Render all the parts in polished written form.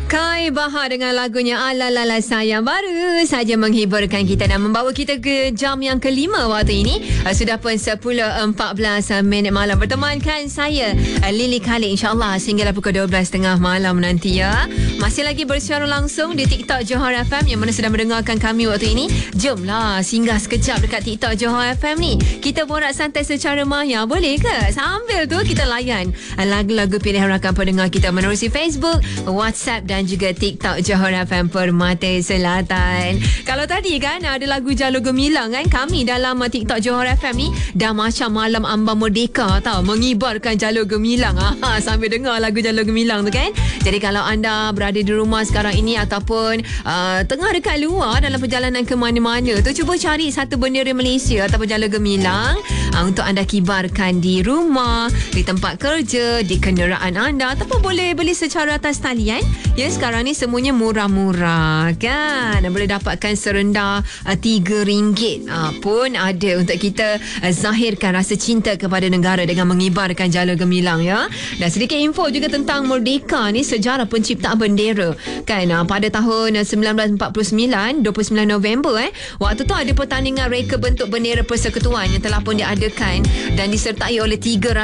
Kai Bahar dengan lagunya Ala-Lala Sayang baru saja menghiburkan kita dan membawa kita ke jam yang kelima waktu ini. Sudah pun 10.14 minit malam. Bertemankan saya Lily Khalid, insyaAllah sehinggalah pukul 12.30 malam nanti ya. Masih lagi bersiaran langsung di TikTok Johor FM. Yang mana sedang mendengarkan kami waktu ini, jomlah singgah sekejap dekat TikTok Johor FM ni. Kita borak santai secara maya, boleh ke? Sambil tu kita layan lagu-lagu pilihan rakan pendengar kita menerusi Facebook, WhatsApp dan juga TikTok Johor FM Permata Selatan. Kalau tadi kan ada lagu Jalur Gemilang kan, kami dalam TikTok Johor FM ni dah macam malam ambang merdeka tau, mengibarkan Jalur Gemilang. Sambil dengar lagu Jalur Gemilang tu kan. Jadi kalau anda berada di rumah sekarang ini ataupun tengah dekat luar dalam perjalanan ke mana-mana tu, cuba cari satu bendera Malaysia ataupun Jalur Gemilang untuk anda kibarkan di rumah, di tempat kerja, di kenderaan anda, ataupun boleh beli secara atas talian. Ya, sekarang ni semuanya murah-murah kan. Boleh dapatkan serendah RM3 pun ada untuk kita zahirkan rasa cinta kepada negara dengan mengibarkan Jalur Gemilang ya. Dan sedikit info juga tentang Merdeka ni, sejarah penciptaan bendera kan. Pada tahun 1949, 29 November waktu tu ada pertandingan reka bentuk bendera persekutuan yang telah pun diadakan dan disertai oleh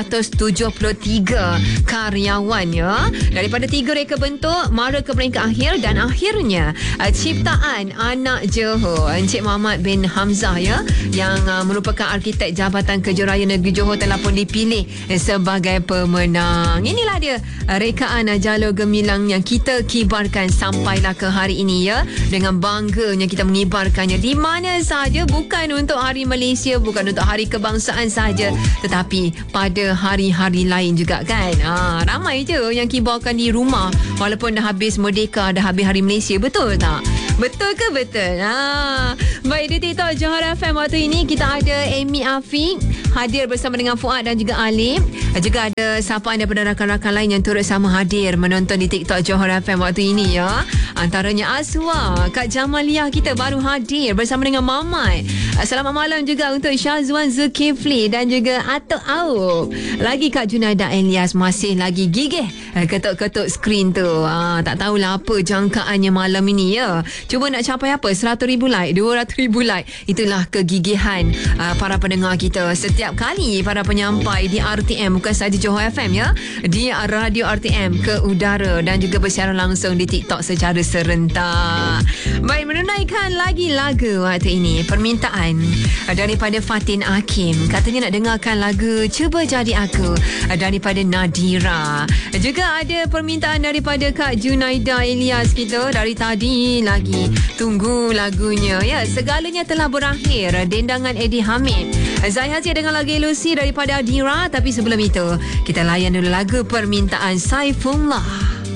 373 karyawan ya. Daripada 3 reka bentuk mara ke peringkat akhir dan akhirnya ciptaan anak Johor, Encik Muhammad bin Hamzah ya, yang merupakan arkitek Jabatan Kejuraya Negeri Johor telah pun dipilih sebagai pemenang. Inilah dia rekaan Jalur Gemilang yang kita kibarkan sampailah ke hari ini ya. Dengan bangganya kita mengibarkannya di mana sahaja, bukan untuk Hari Malaysia, bukan untuk Hari Kebangsaan sahaja, tetapi pada hari-hari lain juga kan. Ramai je yang kibarkan di rumah walaupun dah habis Merdeka, dah habis Hari Malaysia, betul tak? Betul ke betul? Baik, di TikTok Johor FM waktu ini kita ada Amy Afiq hadir bersama dengan Fuad dan juga Alif. Juga ada sapaan daripada rakan-rakan lain yang turut sama hadir menonton di TikTok Johor FM waktu ini ya. Antaranya Aswa, Kak Jamaliah kita baru hadir bersama dengan Mamat. Selamat malam juga untuk Syazwan Zulkifli dan juga Atok Aub. Lagi Kak Junaida Elias masih lagi gigih ketuk-ketuk skrin tu. Tak tahulah apa jangkaannya malam ini ya. Cuba nak capai apa? 100,000 like, 200,000 like. Itulah kegigihan para pendengar kita setiap kali para penyampai di RTM, bukan sahaja Johor FM ya, di Radio RTM ke udara dan juga bersiaran langsung di TikTok secara serentak. Baik, menunaikan lagi lagu waktu ini, permintaan daripada Fatin Hakim. Katanya nak dengarkan lagu Cuba Jadi Aku daripada Nadira. Juga ada permintaan daripada Kak Junaida Elias kita dari tadi lagi tunggu lagunya ya. Segalanya telah berakhir, dendangan Eddie Hamid. Zai Haji dengan lagu Ilusi daripada Adira. Tapi sebelum itu kita layan dulu lagu permintaan Saifullah.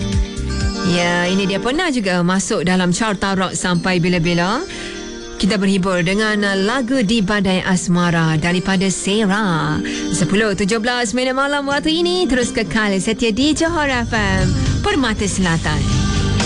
Ya, ini dia pernah juga masuk dalam carta rock sampai bila-bila. Kita berhibur dengan lagu Di Badai Asmara daripada Sera. 10.17 minit malam waktu ini. Terus kekal setia di Johor FM Permata Selatan.